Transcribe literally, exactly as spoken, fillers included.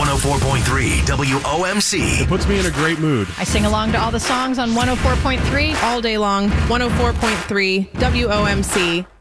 one oh four point three W O M C. It puts me in a great mood. I sing along to all the songs on one oh four point three all day long. one oh four point three W O M C.